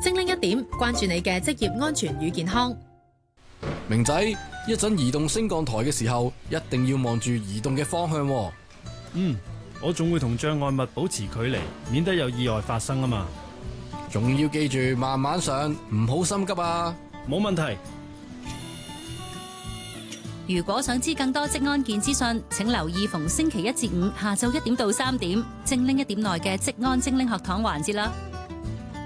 精靈一點，關注你嘅職業安全與健康。 明仔，一陣移動升降台嘅時候，一定要望住移動嘅方向喎。 我仲會同障礙物保持距離，免得有意外發生啊嘛。 仲要記住慢慢上，唔好心急啊。 冇問題。 如果想知更多職安健資訊，請留意逢星期一至五下晝1點到3點，精靈一點內嘅職安精靈學堂環節啦。